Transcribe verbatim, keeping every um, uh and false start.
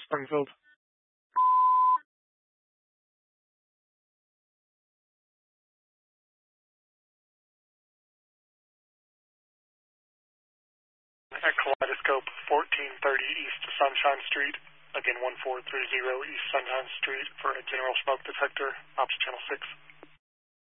Springfield. At Kaleidoscope, fourteen thirty East Sunshine Street. Again, one four three zero East Sunshine Street for a general smoke detector. Ops Channel six.